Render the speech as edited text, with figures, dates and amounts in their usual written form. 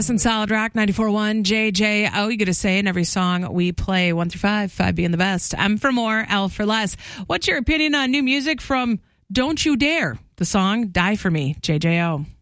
Some Solid Rock 94.1 JJO. You get a say in every song we play, 1 through 5, 5 being the best. M for more, L for less. What's your opinion on new music from Don't You Dare? The song Die For Me, JJO.